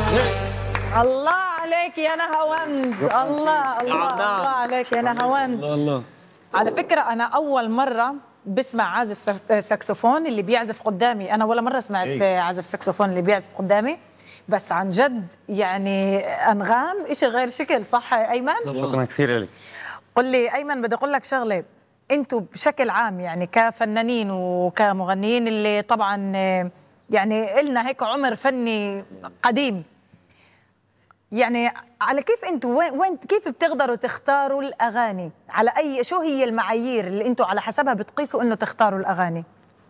الله عليك يا نهاوند، الله الله الله عليك يا نهاوند. الله. على فكرة أنا أول مرة بسمع عازف ساكسفون اللي بيعزف قدامي، أنا ولا مرة سمعت عازف ساكسفون اللي بيعزف قدامي، بس عن جد يعني أنغام إشي غير شكل. صح أيمن؟ شكرا كثير لك. قل لي أيمن، بدي أقول لك شغلة، أنتوا بشكل عام يعني كفنانين وكمغنيين اللي طبعا يعني إلنا هيك عمر فني قديم، يعني على كيف انتوا وين كيف بتقدروا تختاروا الاغاني؟ على اي شو هي المعايير اللي انتوا على حسبها بتقيسوا انه تختاروا الاغاني؟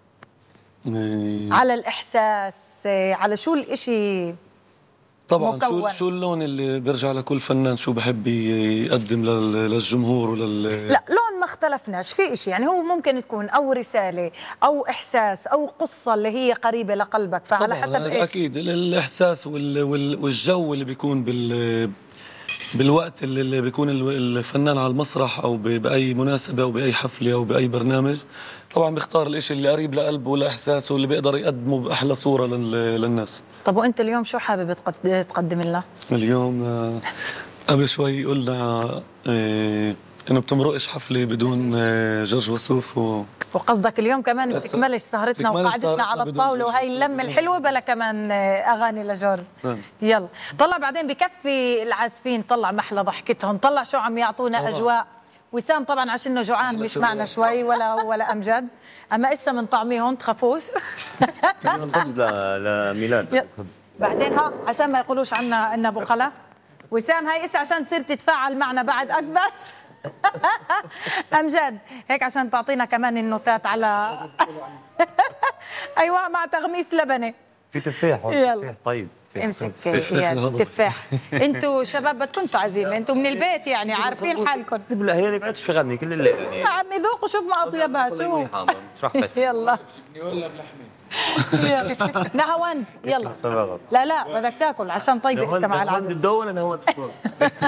على الاحساس، على شو الاشي؟ طبعا مكون. شو اللون اللي بيرجع لكل فنان شو بحب يقدم للجمهور لا لون ما اختلفناش في اشي، يعني هو ممكن تكون او رسالة او احساس او قصة اللي هي قريبة لقلبك، فعلى حسب ايش؟ اكيد الاحساس والجو اللي بيكون بالوقت اللي بيكون الفنان على المسرح او باي مناسبة او باي حفلة او باي برنامج، طبعا بيختار الاشي اللي قريب لقلبه ولاحساسه واللي بيقدر يقدمه باحلى صورة للناس. طب وانت اليوم شو حابب تقدم لنا؟ اليوم قبل شوي قلنا انه بتمرقش حفلة بدون جورج وسوف وقصدك اليوم كمان بتكملش سهرتنا وقعدتنا على الطاولة وهي اللمة الحلوة بلا كمان أغاني لجورج. يلا طلع بعدين بكفي العازفين، طلع محلى ضحكتهم، طلع شو عم يعطونا أجواء. وسام طبعا عشانه جوعان مش معنا شوي ولا أمجد، أما إسا من طعميهم تخافوش. خبز لميلاد. بعدين ها عشان ما يقولوش عنا إننا بخلة. وسام هاي إسا عشان تصير تتفاعل معنا بعد أكبر. أمجد هيك عشان تعطينا كمان النوتات على أيوة مع تغميس لبني في تفاح. تفاح طيب. امسك تفاح. انتوا شباب بدكمش عزيمه، انتوا من البيت يعني عارفين حالكم. لا هي ما في غني كل الليل يعني. يا عمي ذوقوا شوف ما اطيبها شو. يلا ولا بلحمه. نهاوند يلا. لا بدك تاكل عشان طيبك السمع العزيز. الدول انا هو